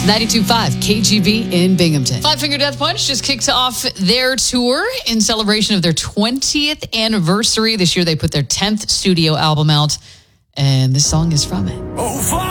92.5 KGB in Binghamton. Five Finger Death Punch just kicked off their tour in celebration of their 20th anniversary. This year they put their 10th studio album out, and this song is from it. Oh,